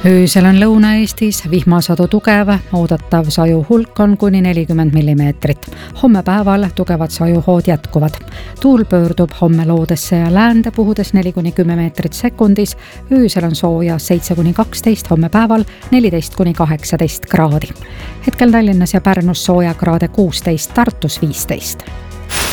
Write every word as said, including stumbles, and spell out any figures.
Öösel on Lõuna-Eestis vihmasadu tugev, oodatav saju hulk on kuni nelikümmend millimeetrit. Homme päeval tugevad sajuhood jätkuvad. Tuul pöördub homme loodesse ja läände puhudes neli kuni kümme meetrit sekundis. Öösel on sooja seitse kuni kaksteist, homme päeval neliteist kuni kaheksateist kraadi. Hetkel Tallinnas ja Pärnus sooja kraade kuusteist, Tartus viisteist.